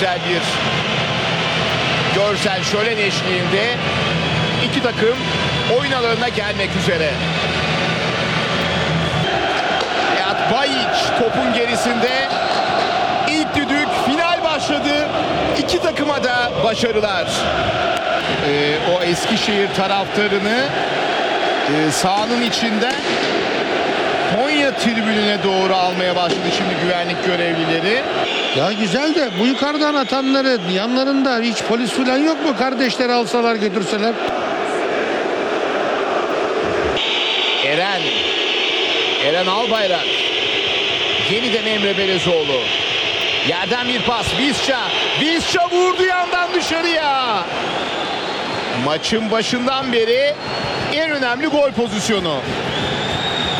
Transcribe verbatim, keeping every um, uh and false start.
güzel bir görsel şölen eşliğinde iki takım oyun alanına gelmek üzere. Hayat Bayiç topun gerisinde. İlk düdük, final başladı. İki takıma da başarılar. Ee, o Eskişehir taraftarını e, sahanın içinden Konya tribününe doğru almaya başladı şimdi güvenlik görevlileri. Ya güzel de bu yukarıdan atanları yanlarında hiç polis falan yok mu? Kardeşleri alsalar götürseler. Eren. Eren Albayrak. Yeniden Emre Belezoğlu. Yerden bir pas. Visca. Visca vurdu yandan dışarıya. Maçın başından beri en önemli gol pozisyonu.